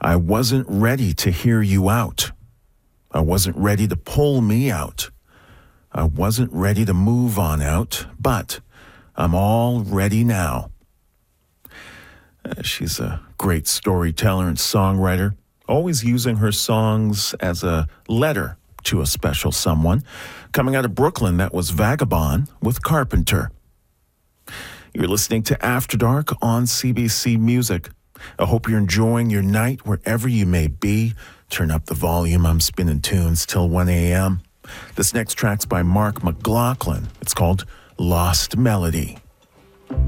I wasn't ready to hear you out. I wasn't ready to pull me out. I wasn't ready to move on out, but I'm all ready now. She's a great storyteller and songwriter, always using her songs as a letter to a special someone. Coming out of Brooklyn, that was Vagabond with Carpenter. You're listening to After Dark on CBC Music. I hope you're enjoying your night wherever you may be. Turn up the volume. I'm spinning tunes till 1 a.m. This next track's by Mark McLaughlin. It's called Lost Melody.